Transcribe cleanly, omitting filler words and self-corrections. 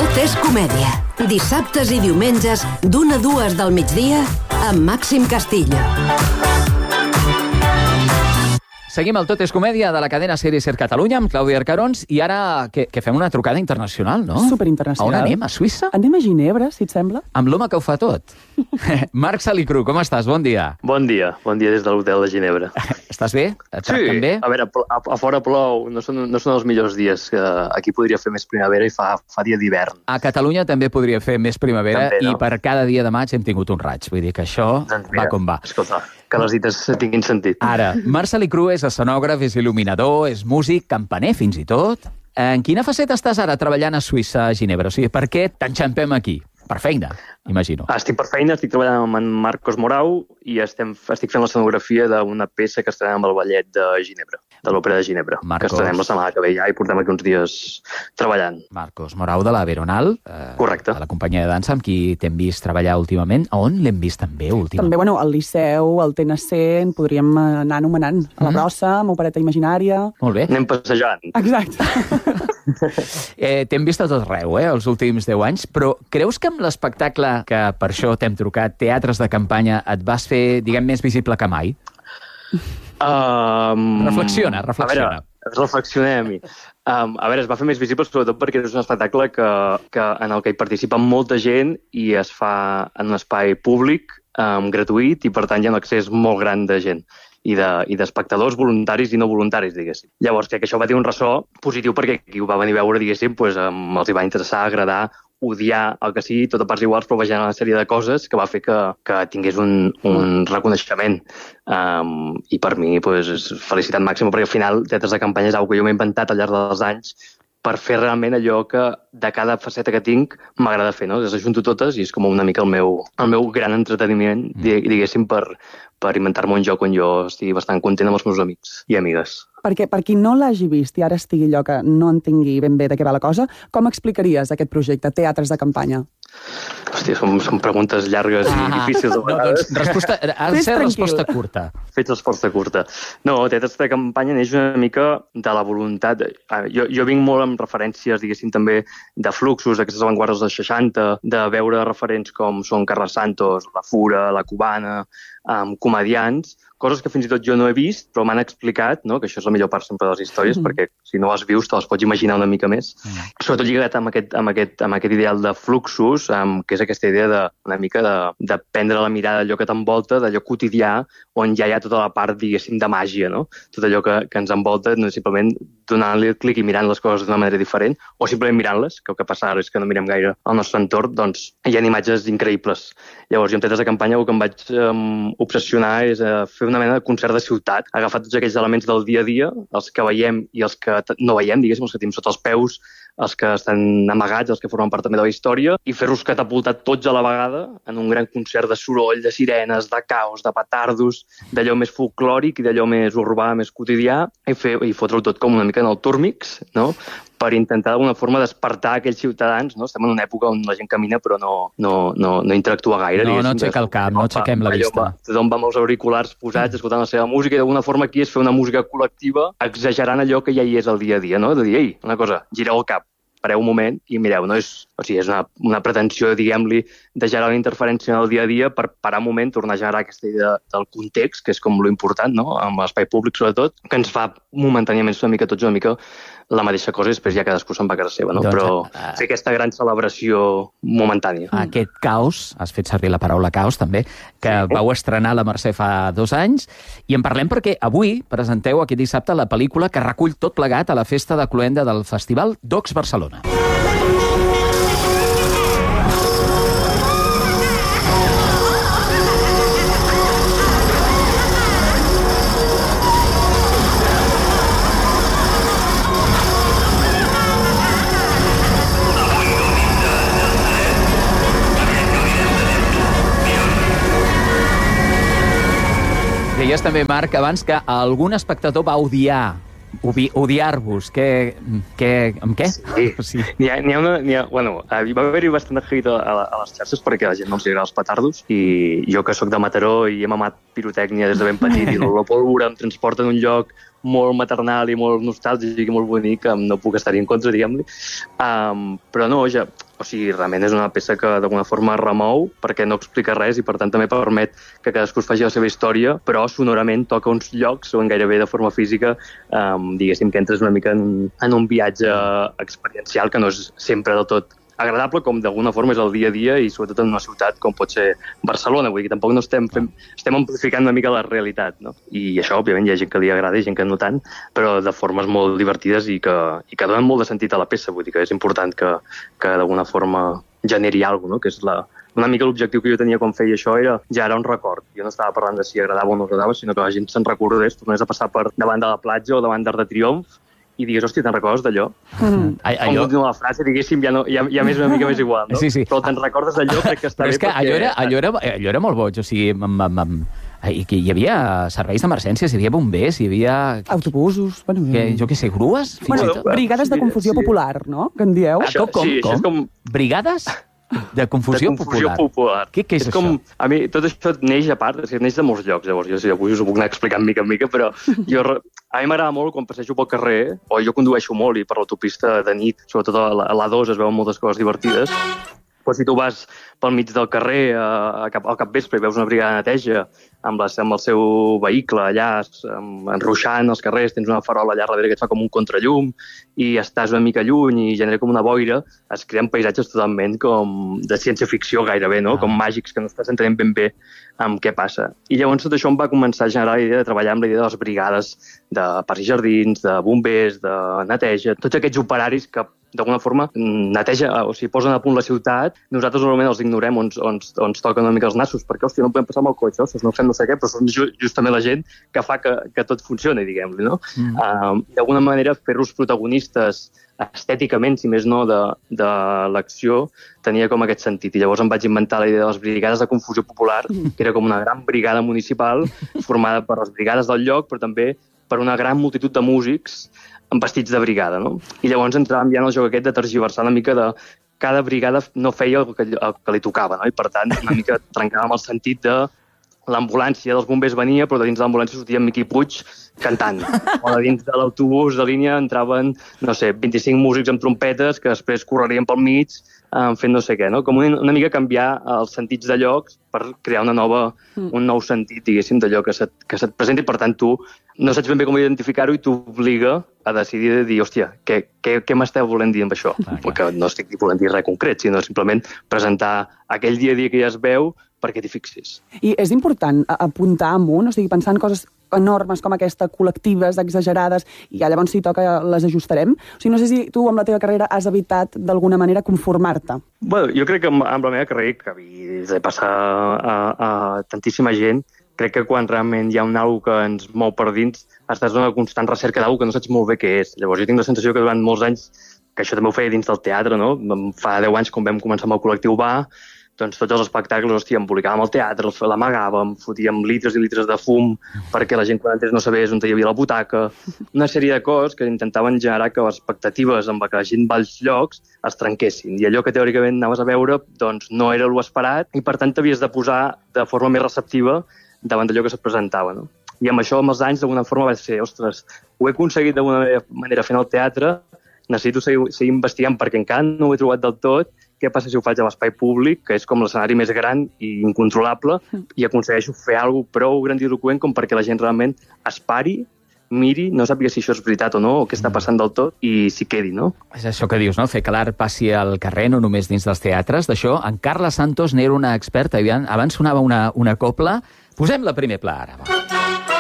Tot és comèdia. Dissabtes i diumenges, d'1 a 2 del migdia, amb Màxim Castillo. Seguim el Tot és comèdia de la cadena Ser Catalunya amb Clàudia Arcarons i ara que fem una trucada internacional, no? Superinternacional. A on anem? A Suïssa? Anem a Ginebra, si et sembla. Amb l'home que ho fa tot. Marc Salicru, com estàs? Bon dia. Bon dia des de l'hotel de Ginebra. Estàs bé? Et tracten bé? A veure, a fora plou, no són els millors dies. Aquí podria fer més primavera i fa dia d'hivern. A Catalunya també podria fer més primavera també, no? I per cada dia de maig hem tingut un raig. Vull dir que això va com va. Escolta, que les dites tinguin sentit. Ara, Marc Salicru és escenògraf, és il·luminador, és músic, campaner fins i tot. En quina faceta estàs ara treballant a Suïssa, a Ginebra? O sigui, per què t'enxampem aquí? Per feina, imagino. Estic per feina, estic treballant amb en Marcos Morau i estic fent l'escenografia d'una peça que estrenem amb el ballet de Ginebra, de l'Òpera de Ginebra, que estrenem la setmana que ve ja i portem aquí uns dies treballant. Marcos Morau de la Veronal, correcte, de la companyia de dansa amb qui t'hem vist treballar últimament. A on l'hem vist també últimament? També, al Liceu, al TNC, en podríem anar anomenant. A la Brossa, amb Opereta Imaginària... Molt bé. Anem passejant. Exacte. T'hem vist a tot arreu, els últims 10 anys, però creus que amb l'espectacle, que per això t'hem trucat, Teatres de Campanya, et vas fer, diguem, més visible que mai? Reflexiona. A veure, reflexionem-hi. A veure, es va fer més visible sobretot perquè és un espectacle en el que hi participa molta gent i es fa en un espai públic, gratuït, i per tant hi ha un accés molt gran de gent i d'espectadors voluntaris i no voluntaris, diguéssim. Llavors, crec que això va tenir un ressò positiu perquè qui ho va venir a veure, diguéssim, els hi va interessar, agradar, odiar el que sigui, tot a parts iguals, però vegant una sèrie de coses que va fer que tingués un reconeixement. I per mi, és felicitat màxima, perquè al final Teatres de Campanya és una que jo m'he inventat al llarg dels anys per fer realment allò que de cada faceta que tinc m'agrada fer, no? Les ajunto totes i és com una mica el meu gran entreteniment, diguéssim, per inventar-me un joc on jo estigui bastant content amb els meus amics i amigues. Perquè per qui no l'hagi vist i ara estigui allò que no entengui ben bé de què va la cosa, com explicaries aquest projecte, Teatres de Campanya? Hòstia, són preguntes llargues i difícils a vegades. Ha de ser resposta curta. Fets resposta curta. No, Teatres de Campanya neix una mica de la voluntat. Jo vinc molt amb referències, diguéssim, també de fluxos, d'aquestes avantguardes dels 60, de veure referents com són Carles Santos, La Fura, La Cubana, comediants, coses que fins i tot jo no he vist, però m'han explicat, no? Que això és la millor part sempre de les històries, perquè si no les vius te les pots imaginar una mica més. Sobretot lligat amb aquest ideal de fluxos, que és aquesta idea una mica de prendre la mirada d'allò que t'envolta, d'allò quotidià, on ja hi ha tota la part, diguéssim, de màgia, no? Tot allò que ens envolta, no simplement donant-li el clic i mirant les coses d'una manera diferent, o simplement mirant-les, que el que passa ara és que no mirem gaire al nostre entorn, doncs hi ha imatges increïbles. Llavors, jo amb Teatres de Campanya el que em vaig obsessionar és fer una mena de concert de ciutat, agafar tots aquells elements del dia a dia, els que veiem i els que no veiem, diguéssim, els que tenim sota els peus, els que estan amagats, els que formen part també de la història, i fer-los catapultar tots a la vegada en un gran concert de soroll, de sirenes, de caos, de petardos, d'allò més folclòric i d'allò més urbà, més quotidià, i fotre-ho tot com una mica en el Turmix, no?, per intentar d'alguna forma despertar aquells ciutadans, no? Estem en una època on la gent camina però no interactua gaire. No aixeca el cap, no aixequem la vista. Tothom va amb els auriculars posats, escoltant la seva música, i d'alguna forma aquí és fer una música col·lectiva exagerant allò que ja hi és el dia a dia, no? De dir, ei, una cosa, gireu el cap, pareu un moment i mireu, no? És una pretensió, diguem-li, de generar una interferència en el dia a dia per parar un moment, tornar a generar aquesta idea del context, que és com lo important, no? Amb l'espai públic, sobretot, que ens fa momentàniament tots una mica la mateixa cosa i després ja cadascú se'n va a casa seva, no? Però fer aquesta gran celebració momentània. Aquest caos, has fet servir la paraula caos també, que vau estrenar la Mercè fa 2 anys, i en parlem perquè avui presenteu aquest dissabte la pel·lícula que recull tot plegat a la festa de cloenda del Festival Docs Barcelona. Deies també, Marc, abans que algun espectador va odiar-vos. Amb què? Sí. Va haver-hi bastant de hate a les xarxes perquè a la gent no els agrada els petardos i jo que sóc de Mataró i he mamat pirotècnia des de ben petit i la pólvora em transporta en un lloc molt maternal i molt nostàlgic i molt bonic, no puc estar-hi en contra, diguem-li. Però no, O sigui, realment és una peça que d'alguna forma remou perquè no explica res i per tant també permet que cadascú es faci la seva història, però sonorament toca uns llocs on gairebé de forma física diguéssim que entres una mica en un viatge experiencial que no és sempre del tot agradable, com d'alguna forma és el dia a dia i sobretot en una ciutat com pot ser Barcelona, vull dir que tampoc no estem amplificant una mica la realitat, no? I això, òbviament, hi ha gent que li agrada i gent que no tant, però de formes molt divertides i que donen molt de sentit a la peça, vull dir que és important que d'alguna forma generi alguna cosa, no? Que és una mica l'objectiu que jo tenia quan feia això ja era un record. Jo no estava parlant de si agradava o no agradava, sinó que la gent se'n recordés, tornés a passar per davant de la platja o davant d'Arc de Triomf i digués, hòstia, te'n recordes d'allò? Com continua la frase, diguéssim, ja més una mica més igual, no? Sí. Però te'n recordes d'allò, crec que està bé. Però és que allò era molt boig, o sigui, hi havia serveis d'emergències, hi havia bombers, hi havia... Autobusos, bueno... Jo què sé, grues? Brigades de confusió popular, no? Que en dieu? Com? Brigades? De confusió popular. Què és això? A mi, tot això neix a part, neix de molts llocs, llavors jo avui us ho puc anar explicant mica en mica, però a mi m'agrada molt quan passejo pel carrer, o jo condueixo molt i per l'autopista de nit, sobretot a l'A2 es veuen moltes coses divertides, però si tu vas pel mig del carrer al capvespre i veus una brigada de neteja amb el seu vehicle allà enruixant els carrers, tens una farola allà darrere que et fa com un contrallum i estàs una mica lluny i genera com una boira, es creen paisatges totalment com de ciència-ficció gairebé, no? Com màgics, que no estàs entenent ben bé amb què passa. I llavors tot això em va començar a generar la idea de treballar amb la idea de les brigades de parcs i jardins, de bombers, de neteja, tots aquests operaris que d'alguna forma neteja, o sigui, posen a punt la ciutat, nosaltres normalment els ignorem o ens toquen una mica els nassos, perquè, hòstia, no podem passar amb el cotxe, ostres, no fem no sé què, però són justament la gent que fa que tot funcioni, diguem-li, no? D'alguna manera, fer-los protagonistes estèticament, si més no, de l'acció, tenia com aquest sentit. I llavors em vaig inventar la idea de les brigades de confusió popular, que era com una gran brigada municipal formada per les brigades del lloc, però també per una gran multitud de músics amb vestits de brigada, no? I llavors entràvem ja en el joc aquest de tergiversar una mica de cada brigada no feia el que li tocava, no? I per tant una mica trencàvem el sentit de l'ambulància dels bombers venia, però de dins de l'ambulància sortia Miqui Puig cantant. O de dins de l'autobús de línia entraven, no sé, 25 músics amb trompetes que després correrien pel mig fent no sé què, no? Com una mica canviar els sentits de llocs per crear un nou sentit, diguéssim, d'allò que se't presenta i, per tant, tu no saps ben bé com identificar-ho i t'obliga a decidir de dir, hòstia, què m'esteu volent dir amb això? Perquè no estic volent dir res concret, sinó simplement presentar aquell dia a dia que ja es veu perquè t'hi fixis. I és important apuntar amunt, o sigui, pensar en coses enormes com aquesta, col·lectives, exagerades, i ja llavors si toca les ajustarem. O sigui, no sé si tu amb la teva carrera has evitat d'alguna manera conformar-te. Bueno, jo crec que amb la meva carrera, que havia de passar a tantíssima gent, crec que quan realment hi ha algo que ens mou per dins, estàs en una constant recerca d'algo que no saps molt bé què és. Llavors jo tinc la sensació que durant molts anys, que això també ho feia dins del teatre, no? Fa 10 anys, quan vam començar amb el col·lectiu Va, doncs tots els espectacles, hòstia, embolicàvem el teatre, l'amagàvem, fotíem litres i litres de fum perquè la gent quan entrés no sabés on hi havia la butaca. Una sèrie de coses que intentaven generar que les expectatives amb què la gent va als llocs es trenquessin. I allò que teòricament anaves a veure doncs no era l'esperat i per tant t'havies de posar de forma més receptiva davant d'allò que se't presentava, no? I amb això, amb els anys, d'alguna forma va ser, ostres, ho he aconseguit d'alguna manera fent el teatre, necessito seguir investigant perquè encara no ho he trobat del tot. Què passa si ho faig a l'espai públic, que és com l'escenari més gran i incontrolable, i aconsegueixo fer alguna cosa prou grandiloquent com perquè la gent realment es pari, miri, no sàpiga si això és veritat o no, o què està passant del tot, i s'hi quedi, no? És això que dius, no? Fer que l'art passi al carrer, no només dins dels teatres. D'això, en Carla Santos n'era una experta. Abans sonava una copla. Posem la primer pla, ara.